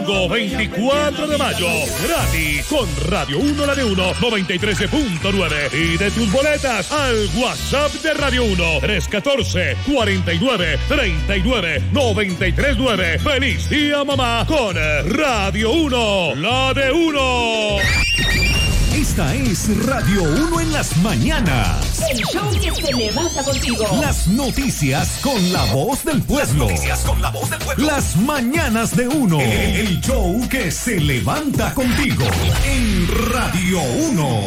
Domingo 24 de mayo, gratis con Radio 1, la de 1, 93.9. Y de tus boletas al WhatsApp de Radio 1, 314-49-39-93-9. ¡Feliz día, mamá! Con Radio 1, la de 1. Esta es Radio 1 en las mañanas. El show que se levanta contigo. Las noticias con la voz del pueblo. Las mañanas de 1. El show que se levanta contigo. En Radio 1.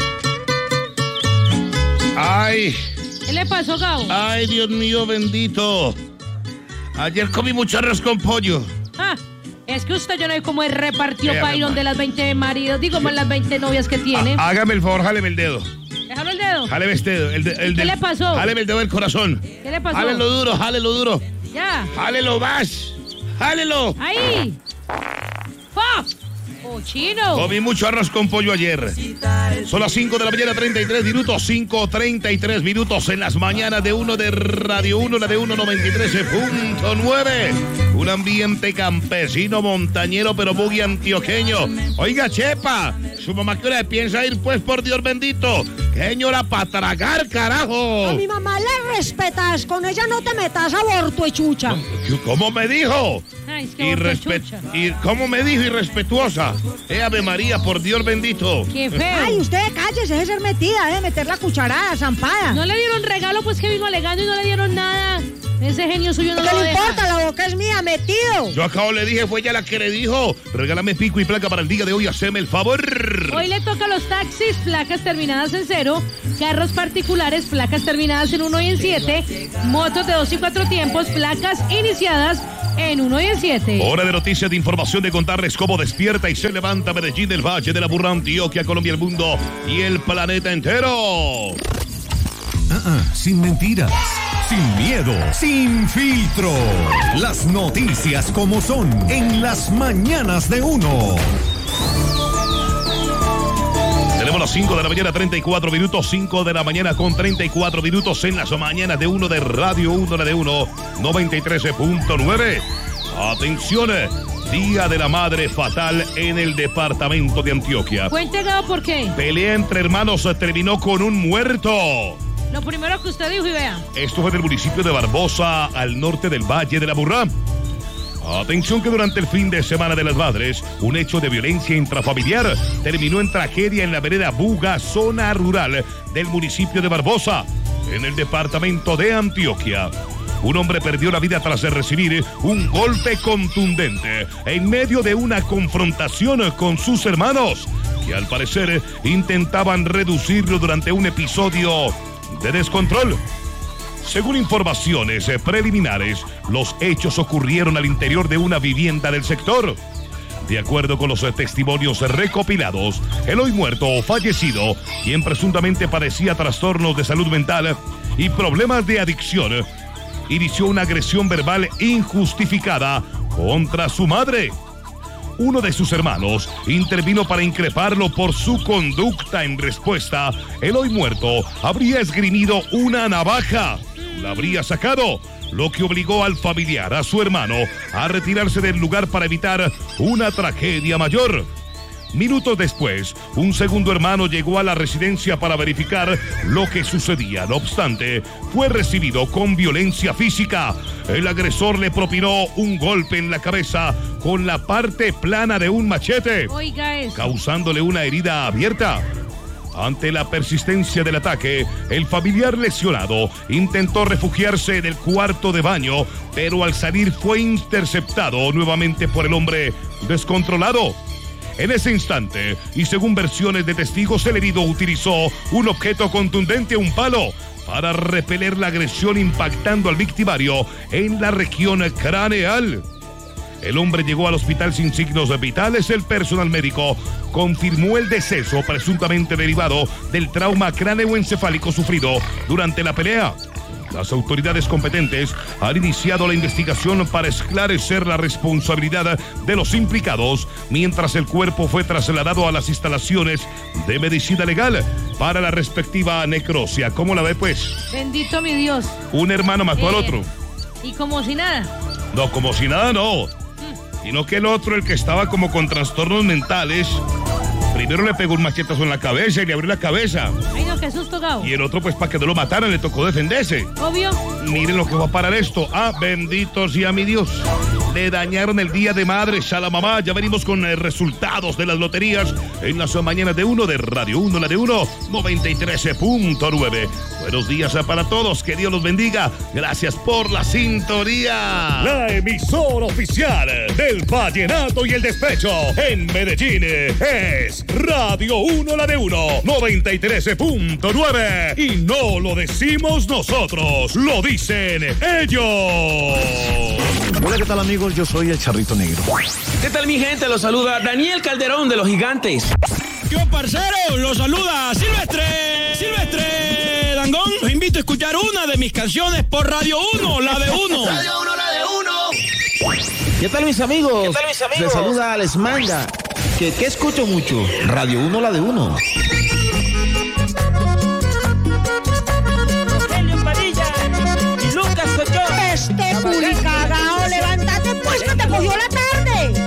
Ay. ¿Qué le pasó, Gabo? Ay, Dios mío bendito. Ayer comí mucho arroz con pollo. Es que usted yo no sé cómo repartió Byron de las 20 maridos, digo, más las 20 novias que tiene. Hágame el favor, jáleme el dedo. Déjame el dedo. Jáleme este dedo. ¿Qué le pasó? Jáleme el dedo del corazón. ¿Qué le pasó? Jálelo duro. Ya. Jálelo más. Jálelo. Ahí. ¡Pop! ¡Cochino! Comí mucho arroz con pollo ayer. Son las 5 de la mañana, 33 minutos. 5:33 minutos en las mañanas de 1 de Radio 1, la de 1, 93.9. Un ambiente campesino, montañero, pero muy antioqueño. Oiga, Chepa, ¿su mamá qué hora piensa ir, pues, por Dios bendito? ¡Qué señora para tragar, carajo! A mi mamá le respetas, con ella no te metas, aborto, chucha. ¿Cómo me dijo? Ay, es que ¿Y cómo me dijo irrespetuosa? Ave María, por Dios bendito. ¡Qué feo! Ay, usted cállese, de ser metida, meter la cucharada, zampada. No le dieron regalo, pues que vino alegando y no le dieron nada. Ese genio suyo no lo ¿Qué le deja. importa? La boca es mía, metido. Yo acabo le dije, fue ella la que le dijo. Regálame pico y placa para el día de hoy, haceme el favor. Hoy le toca a los taxis, placas terminadas en 0, carros particulares, placas terminadas en 1 y en 7, motos de 2 y 4 tiempos, placas iniciadas en 1 y en 7. Hora de noticias, de información, de contarles cómo despierta y se levanta Medellín, del Valle de la Burra, Antioquia, Colombia, el mundo y el planeta entero. Sin mentiras, sin miedo, sin filtro. Las noticias como son en las mañanas de 1. Tenemos las 5 de la mañana, 34 minutos, 5 de la mañana con 34 minutos en las mañanas de 1 de Radio 1, la de 1, 93.9. Atención, Día de la Madre fatal en el departamento de Antioquia. Cuente, Gabo, ¿por qué? Pelea entre hermanos terminó con un muerto. Lo primero que usted dijo y vea. Esto fue del municipio de Barbosa, al norte del Valle de la Burra. Atención que durante el fin de semana de las madres, un hecho de violencia intrafamiliar terminó en tragedia en la vereda Buga, zona rural del municipio de Barbosa, en el departamento de Antioquia. Un hombre perdió la vida tras recibir un golpe contundente en medio de una confrontación con sus hermanos, que al parecer intentaban reducirlo durante un episodio de descontrol. Según informaciones preliminares, los hechos ocurrieron al interior de una vivienda del sector. De acuerdo con los testimonios recopilados, el hoy muerto o fallecido, quien presuntamente padecía trastornos de salud mental y problemas de adicción, inició una agresión verbal injustificada contra su madre. Uno de sus hermanos intervino para increparlo por su conducta. En respuesta, el hoy muerto habría esgrimido una navaja. La habría sacado, lo que obligó al familiar, a su hermano, a retirarse del lugar para evitar una tragedia mayor. Minutos después, un segundo hermano llegó a la residencia para verificar lo que sucedía. No obstante, fue recibido con violencia física. El agresor le propinó un golpe en la cabeza con la parte plana de un machete, Oiga eso, causándole una herida abierta. Ante la persistencia del ataque, el familiar lesionado intentó refugiarse en el cuarto de baño, pero al salir fue interceptado nuevamente por el hombre descontrolado. En ese instante, y según versiones de testigos, el herido utilizó un objeto contundente, un palo, para repeler la agresión, impactando al victimario en la región craneal. El hombre llegó al hospital sin signos vitales. El personal médico confirmó el deceso presuntamente derivado del trauma cráneoencefálico sufrido durante la pelea. Las autoridades competentes han iniciado la investigación para esclarecer la responsabilidad de los implicados, mientras el cuerpo fue trasladado a las instalaciones de medicina legal para la respectiva necropsia. ¿Cómo la ve, pues? bendito mi Dios. Un hermano mató al otro. Y como si nada. No, como si nada, no. Sino que el otro, el que estaba como con trastornos mentales, primero le pegó un machetazo en la cabeza y le abrió la cabeza. Ay, no, qué susto, Gao. Y el otro, pues para que no lo mataran, le tocó defenderse. Obvio. Miren lo que va a parar esto. Ah, bendito sea mi Dios. Le dañaron el día de madres a la mamá. Ya venimos con resultados de las loterías en las mañanas de 1 de Radio 1, la de 1, 93.9. Buenos días para todos. Que Dios los bendiga. Gracias por la sintonía. La emisora oficial del Vallenato y el Despecho en Medellín es Radio 1, la de 1, 93.9. Y no lo decimos nosotros, lo dicen ellos. Hola, ¿qué tal, amigos? Yo soy el Charrito Negro. ¿Qué tal, mi gente? Los saluda Daniel Calderón de Los Gigantes. Yo, parcero, los saluda Silvestre Dangón. Los invito a escuchar una de mis canciones por Radio 1, la de 1. Radio 1, la de 1. ¿Qué tal, mis amigos? Les saluda Alex Manga. ¿Qué escucho mucho? Radio 1, la de 1.